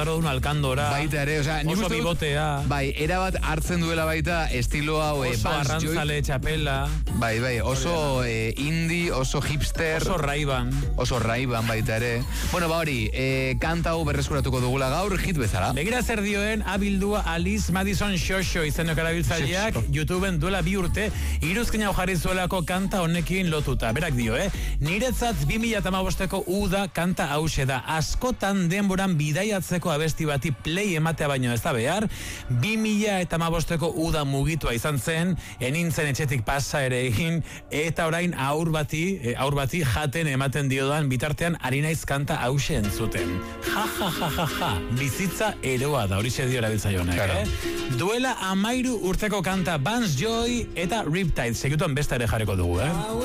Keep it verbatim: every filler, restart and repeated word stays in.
un alkandora. Baita ere, osea, oso bibotea. Bai, erabat hartzen duela baita estilo hau, oso arrantzale txapela. Bai, bai, oso eh, indie, oso hipster. Oso raiban. Oso raiban baita ere. Bueno, ba hori, eh, kanta hau berreskuratuko dugula gaur, hit bezala. Begira zer dioen, abildua Alice Madison Shosho izenok erabiltzaileak YouTubeen duela bi urte, iruzkin hau jarri zuelako kanta honekin lotuta. Berak dio, eh? Niretzat bi mila hamabosteko uda kanta hause da. Askotan denboran bidaiatzeko abesti bati play ematea baino ez da behar. bi mila hamabosteko uda mugitua izan zen, enintzen etxetik pasa ere egin, eta orain aur bati, e, aur bati jaten ematen diodan bitartean ari naiz kanta hause entzuten. Ja, ja, ja, ja, ja. Bizitza eroa da, hori dio erabiltzaileak, claro. eh? Duela amairu urteko kanta Vance Joy eta Riptide, segituan besta ere jarriko dugu, eh?